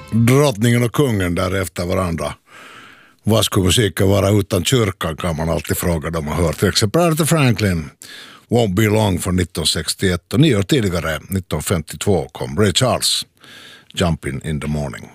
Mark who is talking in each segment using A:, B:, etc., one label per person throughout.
A: drottningen och kungen där efter varandra. Vad skulle musiken vara utan kyrkan, kan man alltid fråga dem och hör. Till exempel Aretha Franklin, Won't Be Long från 1961, och 9 år tidigare, 1952, kom Ray Charles, Jumping in the Morning.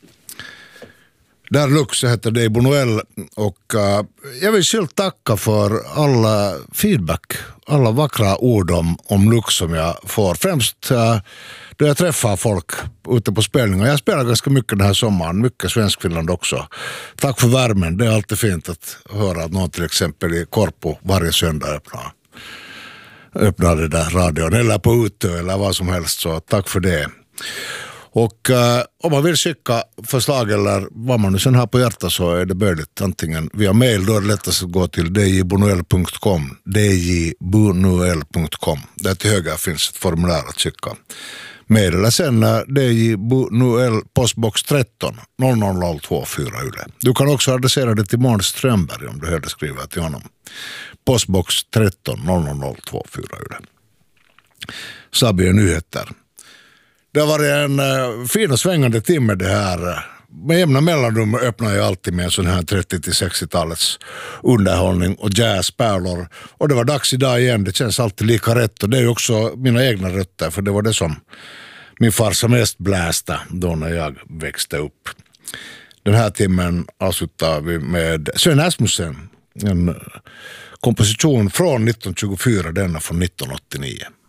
A: Där Lux heter det Bonoel, och jag vill själv tacka för alla feedback, alla vackra ord om Lux som jag får. Främst då jag träffar folk ute på spelningar. Jag spelar ganska mycket den här sommaren, mycket Svenskfinland också. Tack för värmen, det är alltid fint att höra att någon till exempel i Korpo varje söndag öppnar det där radion, eller på Utö eller vad som helst, så tack för det. Och om man vill skicka förslag eller vad man nu sen har på hjärtat, så är det möjligt antingen via mail, då är det lättast att gå till djbonoel.com, djbonoel.com. Där till höger finns ett formulär att skicka mail, eller sen djbonoel postbox 13 00240 Yle. Du kan också adressera det till Måns Strömberg om du hellre skriver till honom. Postbox 13 00240 Yle. Sabie nyheter. Det har varit en fin och svängande timme det här. Med jämna mellanrum öppnar jag alltid med en sån här 30-60-talets underhållning och jazzpärlor. Och det var dags idag igen, det känns alltid lika rätt. Och det är också mina egna rötter, för det var det som min farsa mest blästa då när jag växte upp. Den här timmen avslutar vi med Sven Asmussen, en komposition från 1924, denna från 1989.